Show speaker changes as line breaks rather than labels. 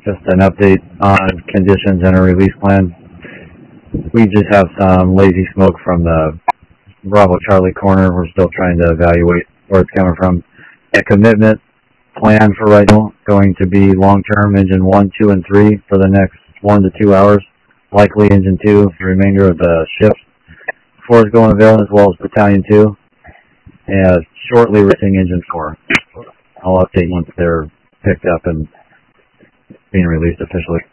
Just an update on conditions and a release plan. We just have some lazy smoke from the Bravo Charlie corner. We're still trying to evaluate where it's coming from. A commitment plan for right now going to be long-term engine 1, 2, and 3 for the next 1 to 2 hours. Likely engine 2 for the remainder of the shift. 4 is going available as well as battalion 2. And shortly racing engine 4. I'll update once they're picked up and being released officially.